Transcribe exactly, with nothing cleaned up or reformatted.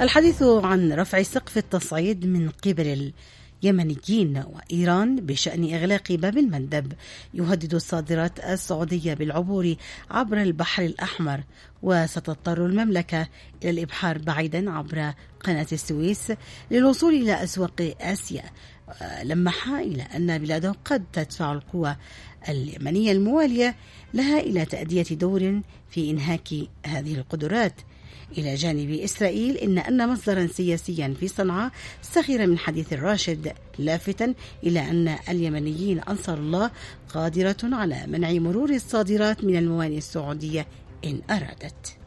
الحديث عن رفع سقف التصعيد من قبل اليمنيين وإيران بشأن إغلاق باب المندب يهدد الصادرات السعودية بالعبور عبر البحر الأحمر، وستضطر المملكة إلى الإبحار بعيدا عبر قناة السويس للوصول إلى أسواق آسيا، لمح إلى أن بلاده قد تدفع القوى اليمنية الموالية لها إلى تأدية دور في إنهاك هذه القدرات. إلى جانب إسرائيل، إن أن مصدرا سياسيا في صنعاء سخر من حديث الراشد، لافتا إلى أن اليمنيين أنصار الله قادرة على منع مرور الصادرات من الموانئ السعودية إن أرادت.